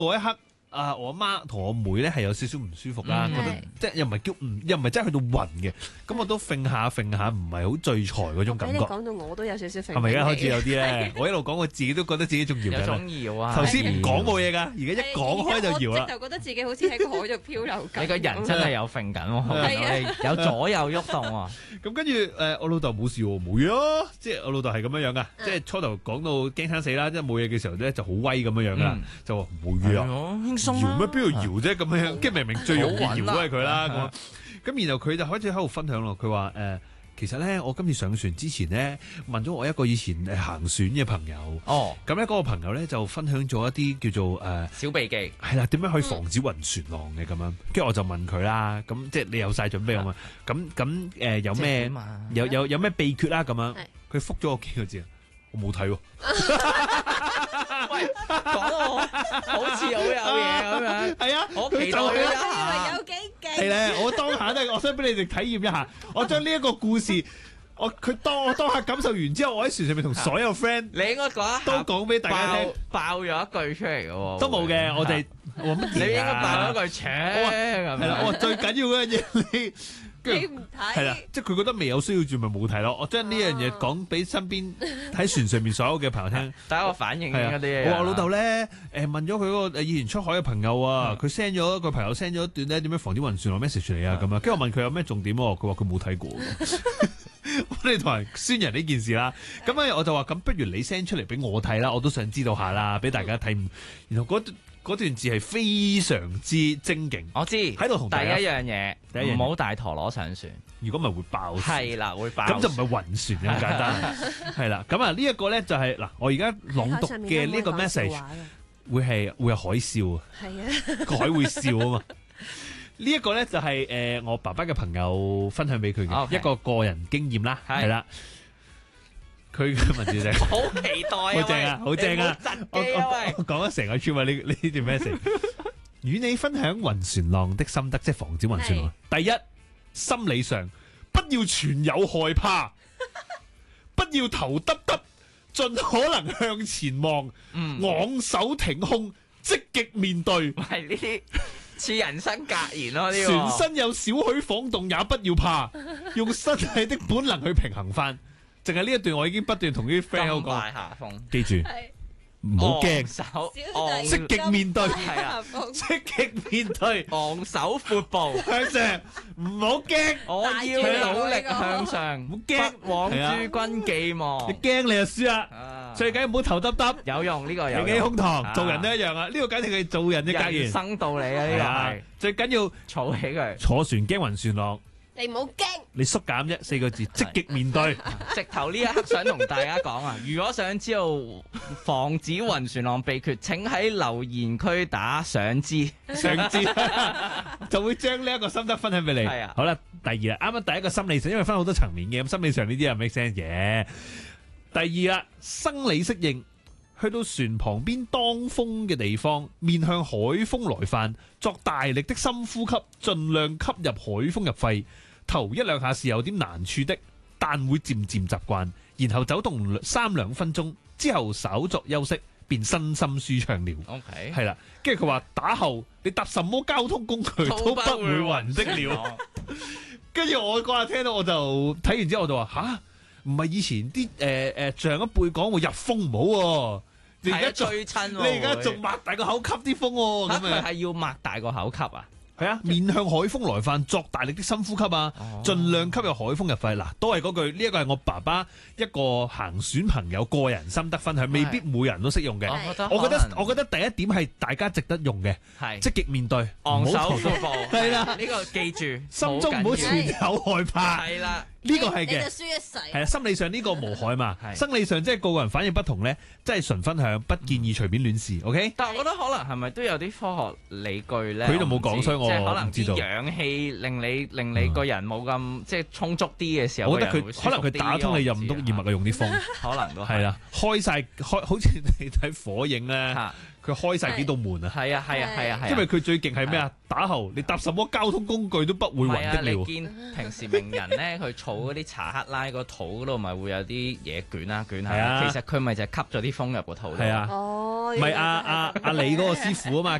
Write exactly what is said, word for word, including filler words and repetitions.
嗰一刻。啊！我阿媽同我妹咧係有少少唔舒服啦， 嗯覺得即係又唔係叫唔又唔係真係去到暈嘅，咁我都揈下揈下，唔係好聚財嗰種感覺。 你講到我都有少少揈。 係咪而家開始有啲咧？我一路講我自己都覺得自己仲搖緊。 有種搖啊！ 頭先唔講冇嘢㗎，而家一講開就搖啦。 我直頭覺得自己好似喺個海度漂流緊。 你個人真係有揈緊喎，有左右喐動喎。 咁跟住誒，我老豆冇事喎，冇嘢啊！即係我老豆係咁樣樣噶，即係初頭講到驚生死啦，即係冇嘢嘅時候咧就好威咁樣樣噶啦，就話冇嘢啊，搖咩？邊度搖啫咁樣？跟住明明最容易搖都係佢啦咁。咁然後佢就開始喺度分享咯，佢話誒。其實咧，我今次上船之前咧，問咗我一個以前誒行船嘅朋友。 哦， 咁咧嗰個朋友咧就分享咗一啲叫做誒、呃、 小秘技， 係啦，點樣可以防止暈船浪嘅咁樣。跟住我就問佢啦，咁即係你有晒準備啊嘛？咁咁誒有咩有有有咩秘訣啦咁樣？佢覆咗我幾個字，我冇睇喎。 喂，講到我好似好有嘢咁樣。係啊，我期待一下。 有幾勁？ 係咧，我當下咧，我想俾你哋體驗一下。我將呢一個故事，我佢當我當下感受完之後，我喺船上面同所有 friend， 你應該講都講俾大家聽， 爆咗一句出嚟嘅喎。 都冇嘅，我哋我乜嘢？ 你應該爆咗一句扯咁。 係啦，我話最緊要嗰樣嘢你。 你唔睇係啦，即係佢覺得未有需要住咪冇睇咯。我將呢樣嘢講俾身邊喺船上面所有嘅朋友聽， 第一個反應嗰啲嘢。 我話老豆咧，誒問咗佢嗰個以前出海嘅朋友啊，佢 send 咗個朋友 send 咗一段咧點樣防止暈船浪 message 嚟啊咁啊，跟住我問佢有咩重點，佢話佢冇睇過。我哋同人宣揚呢件事啦，咁啊我就話咁不如你 send 出嚟俾我睇啦，我都想知道下啦，俾大家睇。然後嗰嗰段字係非常之精警， 我知喺度同第一樣嘢， 第一樣唔好帶陀螺上船， 如果唔係會爆船。 係啦，會爆。 咁就唔係暈船咁簡單，係啦。咁啊呢一個咧就係嗱，我而家朗讀嘅呢個 message 會係會有海嘯啊， 係啊， 個海會笑啊嘛。呢一個咧就係誒我爸爸嘅朋友分享俾佢嘅一個個人經驗啦，係啦。佢嘅文字就係好期待啊！ 好正啊，好正啊！我我我講咗成個圈啊！呢呢段 message，與你分享暈船浪的心得，即係防止暈船浪。第一，心理上不要存有害怕，不要頭耷耷，盡可能向前望，昂首挺胸，積極面對。 係呢啲似人生格言咯，呢個船身有少許晃動，也不要怕，用身體的本能去平衡翻。淨係呢一段，我已經不斷同啲 friend 講，記住唔好驚，積極面對， 係啊， 積極面對， 昂首闊步向上，唔好驚， 我要努力向上， 唔好驚， 不枉諸君寄望。 你驚你就輸啦，最緊要唔好頭耷耷， 有用呢個有， 挺起胸膛，做人都一樣啊！呢個簡直係做人嘅格言， 人生道理啊！呢個係最緊要儲起佢， 坐船驚暈船浪。 你唔好驚， 你縮減啫，四個字，積極面對。 直頭呢一刻想同大家講啊，如果想知道防止暈船浪秘訣，請喺留言區打想知， 想知就會將呢一個心得分享俾你。 係啊， 好啦，第二啦，啱啱第一個心理上，因為分好多層面嘅，咁心理上呢啲係 make sense 嘅。第二啦，生理適應。去到船旁邊當風嘅地方，面向海風來犯，作大力的深呼吸，盡量吸入海風入肺。頭一兩下是有啲難處的，但會漸漸習慣。然後走動三兩分鐘之後稍作休息，便身心舒暢了。 OK， 係啦，跟住佢話打後你搭什麼交通工具都不會暈的了。跟住我嗰日聽到我就睇完之後我就話吓，唔係以前啲誒誒上一輩講會入風唔好。你而家最親，你而家仲擘大個口吸啲風喎，咁咪係要擘大個口吸啊？ 係啊，面向海風來犯，作大力的深呼吸啊，盡量吸入海風入肺。嗱，都係嗰句，呢一個係我爸爸一個行船朋友個人心得分享，未必每人都適用嘅。我覺得我覺得第一點係大家值得用嘅，係積極面對， 昂首闊步， 係啦， 呢個記住， 心中唔好存有害怕， 係啦。 呢個係嘅， 係啊，心理上呢個無害嘛，生理上即係個個人反應不同咧，即係純分享，不建議隨便亂試。OK？ 但係我覺得可能係咪都有啲科學理據咧？ 佢度冇講，所以我即係可能知道。 氧氣令你令你個人冇咁即係充足啲嘅時候， 我覺得佢可能佢打通你任督二脈嘅用啲風， 可能都係啦，開晒開，好似你睇火影咧， 佢開晒幾道門啊！ 係啊係啊係啊係啊， 因為佢最勁係咩啊？打後你搭什麼交通工具都不會係啊！ 暈的了。 你見平時名人咧，佢儲嗰啲查克拉個肚嗰度，咪會有啲嘢捲啊捲係啊下。其實佢咪就係吸咗啲風入個肚度。 係啊， 哦， 唔係阿阿阿李嗰個師傅啊嘛，